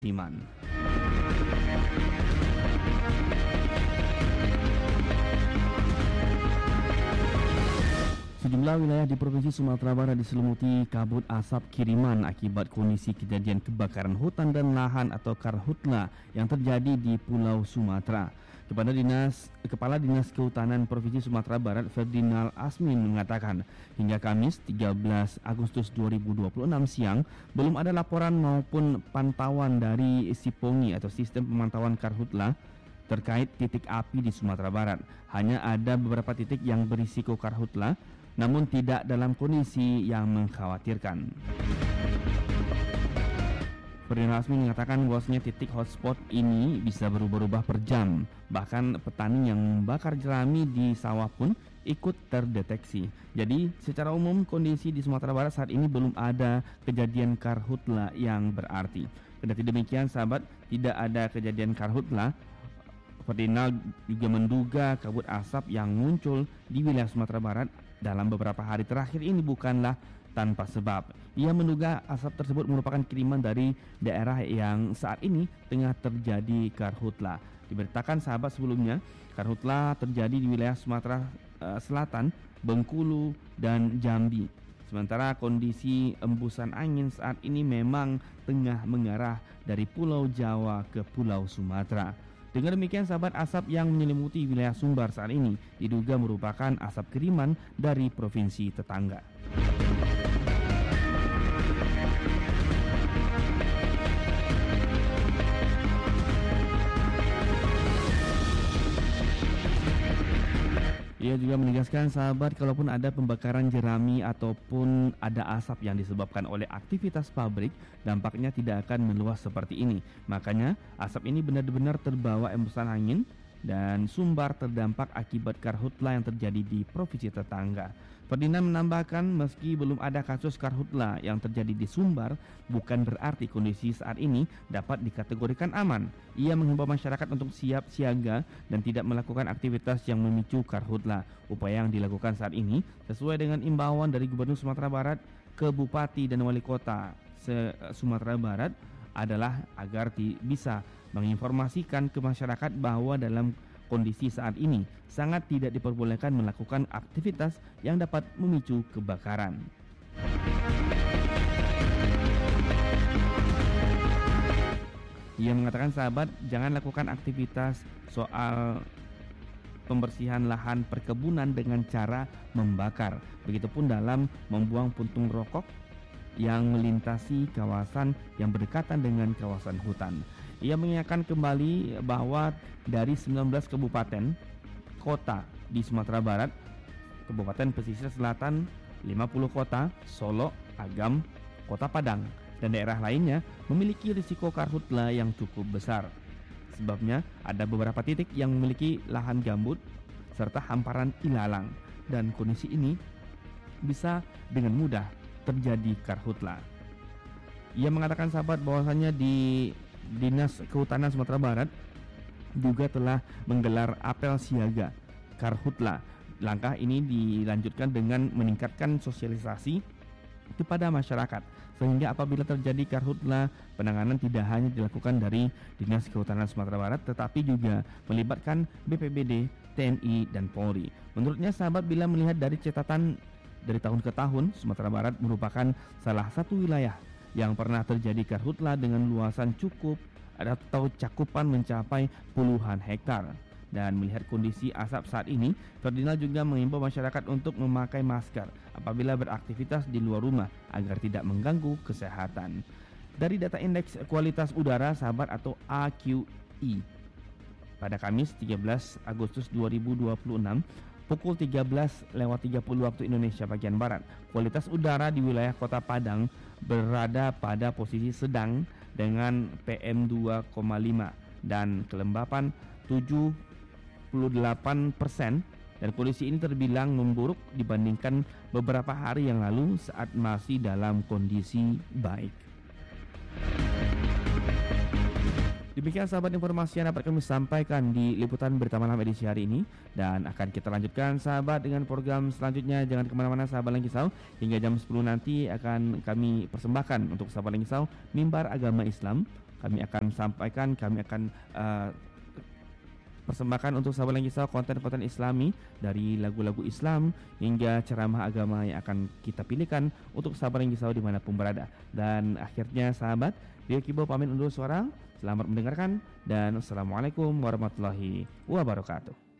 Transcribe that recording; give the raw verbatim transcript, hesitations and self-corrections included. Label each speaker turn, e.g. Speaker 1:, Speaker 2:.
Speaker 1: Timan. Sejumlah wilayah di Provinsi Sumatera Barat diselimuti kabut asap kiriman akibat kondisi kejadian kebakaran hutan dan lahan atau karhutla yang terjadi di Pulau Sumatera. Kepada Dinas Kepala Dinas Kehutanan Provinsi Sumatera Barat, Ferdinand Asmin, mengatakan hingga Kamis tiga belas Agustus dua ribu dua puluh enam siang belum ada laporan maupun pantauan dari SIPONGI atau Sistem Pemantauan Karhutla terkait titik api di Sumatera Barat. Hanya ada beberapa titik yang berisiko karhutla, namun tidak dalam kondisi yang mengkhawatirkan. Ferdinand Asmin mengatakan bahwasanya titik hotspot ini bisa berubah-ubah per jam. Bahkan petani yang membakar jerami di sawah pun ikut terdeteksi. Jadi secara umum kondisi di Sumatera Barat saat ini belum ada kejadian karhutla yang berarti. Kendati demikian sahabat, tidak ada kejadian karhutla, Ferdinand juga menduga kabut asap yang muncul di wilayah Sumatera Barat dalam beberapa hari terakhir ini bukanlah tanpa sebab. Ia menduga asap tersebut merupakan kiriman dari daerah yang saat ini tengah terjadi karhutla. Diberitakan sahabat sebelumnya, karhutla terjadi di wilayah Sumatera uh, Selatan, Bengkulu, dan Jambi. Sementara kondisi embusan angin saat ini memang tengah mengarah dari Pulau Jawa ke Pulau Sumatera. Dengan demikian sahabat, asap yang menyelimuti wilayah Sumbar saat ini diduga merupakan asap kiriman dari provinsi tetangga. Ia juga menegaskan sahabat, kalaupun ada pembakaran jerami ataupun ada asap yang disebabkan oleh aktivitas pabrik, dampaknya tidak akan meluas seperti ini. Makanya asap ini benar-benar terbawa embusan angin dan Sumbar terdampak akibat karhutla yang terjadi di provinsi tetangga. Ferdinand menambahkan meski belum ada kasus karhutla yang terjadi di Sumbar, bukan berarti kondisi saat ini dapat dikategorikan aman. Ia menghimbau masyarakat untuk siap siaga dan tidak melakukan aktivitas yang memicu karhutla. Upaya yang dilakukan saat ini sesuai dengan imbauan dari Gubernur Sumatera Barat ke Bupati dan Wali Kota Sumatera Barat adalah agar bisa menginformasikan ke masyarakat bahwa dalam kondisi saat ini sangat tidak diperbolehkan melakukan aktivitas yang dapat memicu kebakaran. Ia mengatakan sahabat, jangan lakukan aktivitas soal pembersihan lahan perkebunan dengan cara membakar. Begitupun dalam membuang puntung rokok yang melintasi kawasan yang berdekatan dengan kawasan hutan. Ia mengingatkan kembali bahwa dari sembilan belas kabupaten kota di Sumatera Barat, Kabupaten Pesisir Selatan, lima puluh kota, Solo, Agam, Kota Padang, dan daerah lainnya memiliki risiko karhutla yang cukup besar. Sebabnya ada beberapa titik yang memiliki lahan gambut serta hamparan ilalang, dan kondisi ini bisa dengan mudah terjadi karhutla. Ia mengatakan sahabat bahwasanya di Dinas Kehutanan Sumatera Barat juga telah menggelar apel siaga karhutla. Langkah ini dilanjutkan dengan meningkatkan sosialisasi kepada masyarakat, sehingga apabila terjadi karhutla, penanganan tidak hanya dilakukan dari Dinas Kehutanan Sumatera Barat, tetapi juga melibatkan B P B D, T N I, dan Polri. Menurutnya sahabat, bila melihat dari catatan dari tahun ke tahun, Sumatera Barat merupakan salah satu wilayah yang pernah terjadi karhutla dengan luasan cukup atau cakupan mencapai puluhan hektar. Dan melihat kondisi asap saat ini, Ferdinand juga mengimbau masyarakat untuk memakai masker apabila beraktivitas di luar rumah agar tidak mengganggu kesehatan. Dari data indeks kualitas udara sahabat atau A Q I pada Kamis tiga belas Agustus dua ribu dua puluh enam pukul tiga belas lewat tiga puluh waktu Indonesia bagian Barat, kualitas udara di wilayah Kota Padang berada pada posisi sedang dengan P M dua koma lima dan kelembapan tujuh puluh delapan persen, dan kondisi ini terbilang memburuk dibandingkan beberapa hari yang lalu saat masih dalam kondisi baik. Demikian sahabat informasi yang dapat kami sampaikan di liputan berita malam edisi hari ini, dan akan kita lanjutkan sahabat dengan program selanjutnya. Jangan kemana-mana sahabat Langkisau, hingga jam sepuluh nanti akan kami persembahkan untuk sahabat Langkisau Mimbar Agama Islam, kami akan sampaikan, kami akan uh, persembahkan untuk sahabat yang risau konten-konten Islami dari lagu-lagu Islam hingga ceramah agama yang akan kita pilihkan untuk sahabat yang risau dimanapun berada. Dan akhirnya sahabat, Rio Kibo pamit undur suara. Selamat mendengarkan dan Assalamualaikum warahmatullahi wabarakatuh.